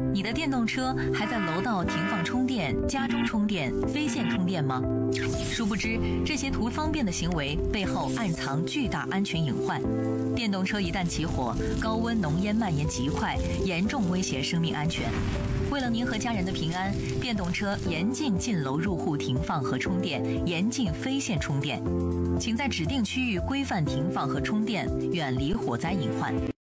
你的电动车还在楼道停放充电、家中充电、非线充电吗？殊不知，这些图方便的行为背后暗藏巨大安全隐患。电动车一旦起火，高温浓烟蔓延极快，严重威胁生命安全。为了您和家人的平安，电动车严禁进楼入户停放和充电，严禁非线充电。请在指定区域规范停放和充电，远离火灾隐患。